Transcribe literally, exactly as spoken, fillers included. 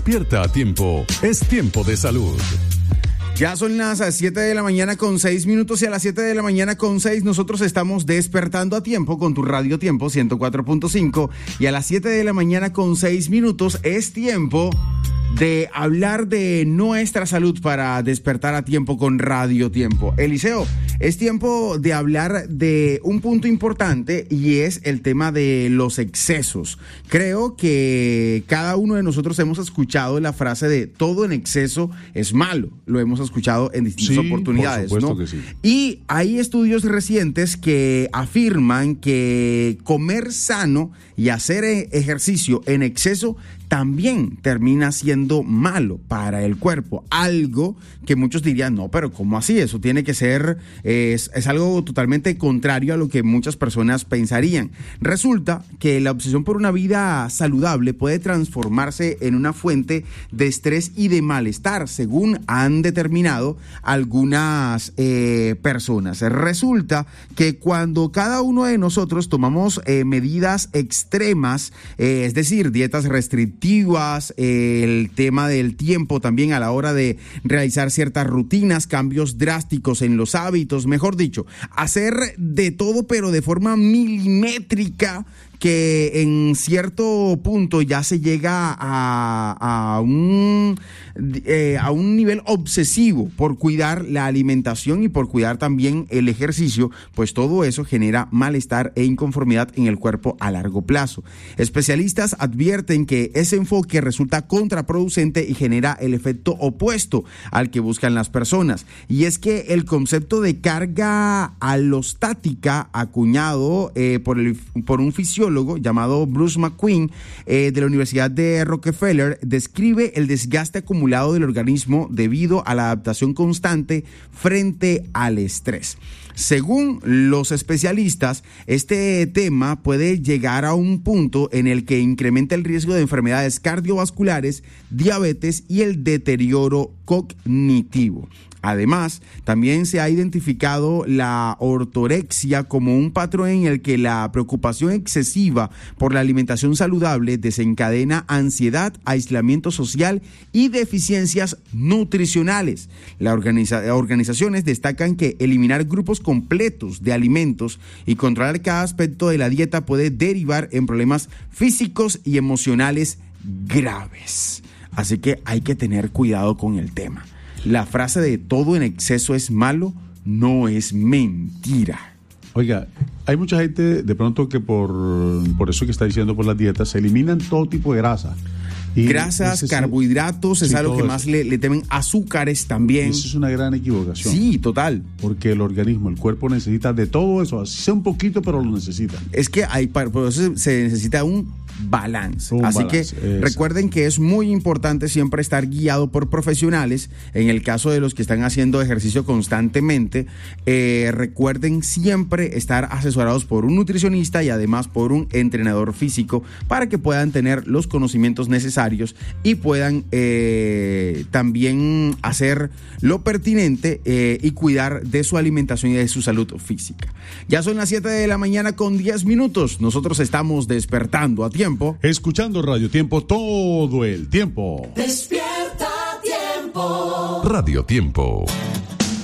Despierta a tiempo, es tiempo de salud. Ya son las siete de la mañana con seis minutos y a las siete de la mañana con seis nosotros estamos despertando a tiempo con tu Radio Tiempo ciento cuatro punto cinco y a las siete de la mañana con seis minutos es tiempo de hablar de nuestra salud para despertar a tiempo con Radio Tiempo. Eliseo, es tiempo de hablar de un punto importante y es el tema de los excesos. Creo que cada uno de nosotros hemos escuchado la frase de todo en exceso es malo. Lo hemos escuchado en distintas sí, oportunidades, por supuesto, ¿no? Que sí. Y hay estudios recientes que afirman que comer sano y hacer ejercicio en exceso también termina siendo malo para el cuerpo. Algo que muchos dirían, no, pero ¿cómo así? Eso tiene que ser, es, es algo totalmente contrario a lo que muchas personas pensarían. Resulta que la obsesión por una vida saludable puede transformarse en una fuente de estrés y de malestar, según han determinado algunas eh, personas. Resulta que cuando cada uno de nosotros tomamos eh, medidas extremas, eh, es decir, dietas restrictivas, el tema del tiempo también a la hora de realizar ciertas rutinas, cambios drásticos en los hábitos, mejor dicho, hacer de todo pero de forma milimétrica, que en cierto punto ya se llega a, a, un, eh, a un nivel obsesivo por cuidar la alimentación y por cuidar también el ejercicio, pues todo eso genera malestar e inconformidad en el cuerpo a largo plazo. Especialistas advierten que ese enfoque resulta contraproducente y genera el efecto opuesto al que buscan las personas. Y es que el concepto de carga alostática acuñado eh, por, el, por un fisiólogo llamado Bruce McQueen eh, de la Universidad de Rockefeller describe el desgaste acumulado del organismo debido a la adaptación constante frente al estrés. Según los especialistas, este tema puede llegar a un punto en el que incrementa el riesgo de enfermedades cardiovasculares, diabetes y el deterioro cognitivo. Además, también se ha identificado la ortorexia como un patrón en el que la preocupación excesiva por la alimentación saludable desencadena ansiedad, aislamiento social y deficiencias nutricionales. Las organiza- organizaciones destacan que eliminar grupos completos de alimentos y controlar cada aspecto de la dieta puede derivar en problemas físicos y emocionales graves. Así que hay que tener cuidado con el tema. La frase de todo en exceso es malo no es mentira. Oiga, hay mucha gente de pronto que por, por eso que está diciendo por las dietas, se eliminan todo tipo de grasa. Y grasas, carbohidratos, sí, es algo que más le, le temen, azúcares también. Eso es una gran equivocación. Sí, total. Porque el organismo, el cuerpo necesita de todo eso, así sea un poquito, pero lo necesita. Es que hay, por eso se necesita un balance. Un Así balance, que eso. Recuerden que es muy importante siempre estar guiado por profesionales. En el caso de los que están haciendo ejercicio constantemente, eh, recuerden siempre estar asesorados por un nutricionista y además por un entrenador físico para que puedan tener los conocimientos necesarios y puedan eh, también hacer lo pertinente eh, y cuidar de su alimentación y de su salud física. Ya son las siete de la mañana con diez minutos. Nosotros estamos despertando a tiempo. Escuchando Radio Tiempo todo el tiempo. Despierta a tiempo. Radio Tiempo.